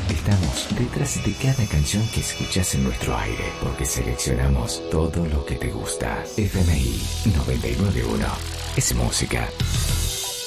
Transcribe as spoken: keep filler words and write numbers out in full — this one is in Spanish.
Estamos detrás de cada canción que escuchas en nuestro aire, porque seleccionamos todo lo que te gusta. F M I noventa y nueve punto uno es música.